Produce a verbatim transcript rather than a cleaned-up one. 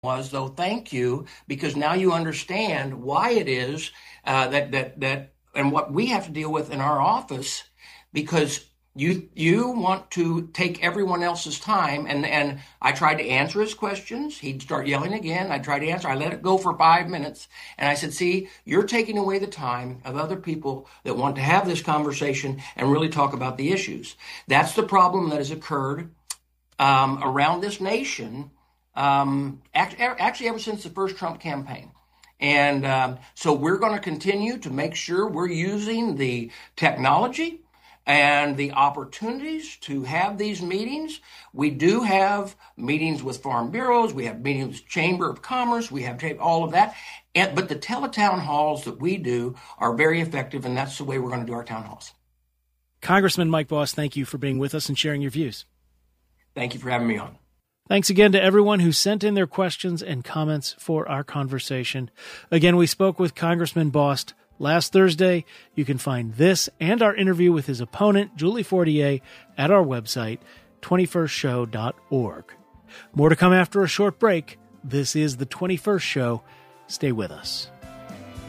was, though, thank you, because now you understand why it is uh, that that that and what we have to deal with in our office, because you you want to take everyone else's time. And and I tried to answer his questions. He'd start yelling again. I tried to answer. I let it go for five minutes, and I said, "See, you're taking away the time of other people that want to have this conversation and really talk about the issues." That's the problem that has occurred um, around this nation. Um, actually, ever since the first Trump campaign. And um, so we're going to continue to make sure we're using the technology and the opportunities to have these meetings. We do have meetings with farm bureaus. We have meetings with Chamber of Commerce. We have all of that. And, but the teletown halls that we do are very effective, and that's the way we're going to do our town halls. Congressman Mike Bost, thank you for being with us and sharing your views. Thank you for having me on. Thanks again to everyone who sent in their questions and comments for our conversation. Again, we spoke with Congressman Bost last Thursday. You can find this and our interview with his opponent, Julie Fortier, at our website, twenty-first show dot org. More to come after a short break. This is The twenty-first Show. Stay with us.